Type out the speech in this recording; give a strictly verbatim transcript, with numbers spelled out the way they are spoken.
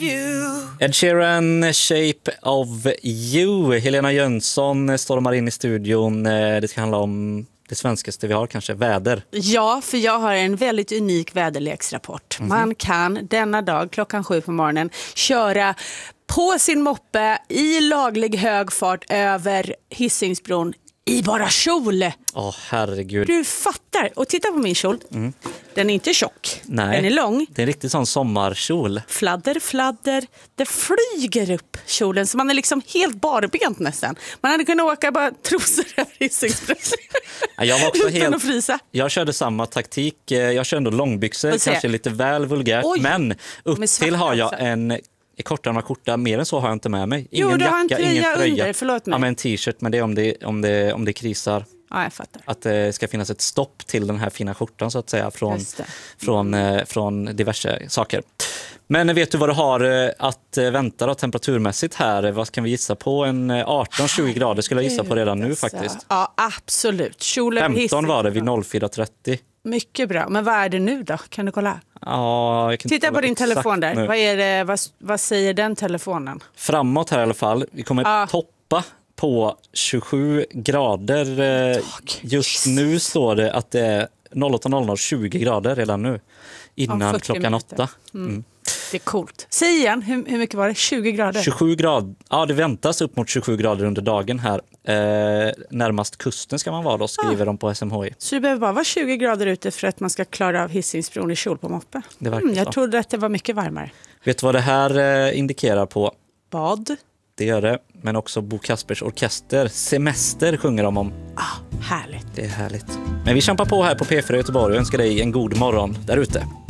Ed Sheeran, Shape of You. Helena Jönsson stormar in i studion. Det ska handla om det svenskaste vi har, kanske väder. Ja, för jag har en väldigt unik väderleksrapport. Mm-hmm. Man kan denna dag klockan sju på morgonen köra på sin moppe i laglig hög fart över Hisingsbron i bara kjol. Åh, oh, herregud. Du fattar. Och titta på min kjol. Mm. Den är inte tjock. Nej, den är lång. Det är en riktigt sån sommarkjol. Fladder, fladder. Det flyger upp kjolen så man är liksom helt barbent nästan. Man hade kunnat åka bara trosor över Hisingsbron. Jag var också utan helt... att frysa. Jag körde samma taktik. Jag körde ändå långbyxor, kanske lite väl vulgärt. Oj. Men upp till har jag en... I kortarna korta, mer än så har jag inte med mig. Ingen jo, du jacka, har en tröja ingen tröja. Under, förlåt mig. Ja, men en t-shirt, men det är om det, om det, om det krisar. Ja, jag fattar. Att det ska finnas ett stopp till den här fina skjortan så att säga från, från, eh, från diverse saker. Men vet du vad du har att vänta då, temperaturmässigt här? Vad kan vi gissa på? En arton till tjugo grader skulle jag gissa på redan nu faktiskt. Ja, absolut. Kjolen femton var det vid noll fyra trettio. Mycket bra. Men vad är det nu då? Kan du kolla? Ja, jag kan Titta på din telefon där. Nu. Vad, är det, vad, vad säger den telefonen? Framåt här i alla fall. Vi kommer ja. toppa på tjugosju grader. Oh, Just nu står det att det är åtta noll noll tjugo grader redan nu. Innan ja, klockan åtta. Mm. Mm. Det är coolt. Säg igen, hur, hur mycket var det? tjugo grader? tjugosju grader. Ja, det väntas upp mot tjugosju grader under dagen här. Eh, närmast kusten ska man vara då, skriver ah. de på S M H I. Så det behöver bara vara tjugo grader ute för att man ska klara av Hisingsbron i kjol på moppe? Det verkar mm, jag så. trodde att det var mycket varmare. Vet du vad det här eh, indikerar på? Bad. Det gör det, men också Bo Kaspers orkester. Semester sjunger de om. Ah, härligt. Det är härligt. Men vi kämpar på här på P fyra Göteborg och önskar dig en god morgon där ute.